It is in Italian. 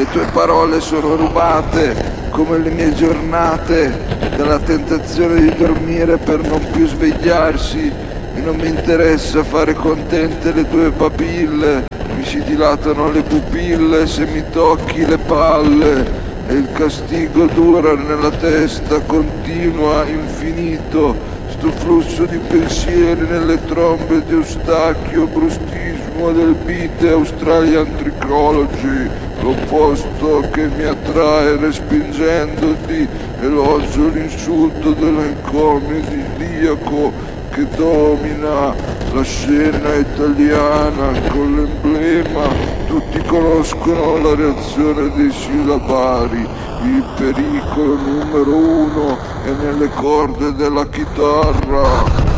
Le tue parole sono rubate come le mie giornate dalla tentazione di dormire per non più svegliarsi. E non mi interessa fare contente le tue papille, mi si dilatano le pupille se mi tocchi le palle. E il castigo dura nella testa, continua, infinito, sto flusso di pensieri nelle trombe di Eustachio, brustismo del beat Australian Trichology, l'opposto che mi attrae respingendoti, elogio l'insulto dell'encomio idilliaco che domina la scena italiana con l'emblema. Tutti conoscono la reazione dei sillabari, il pericolo numero uno è nelle corde della chitarra.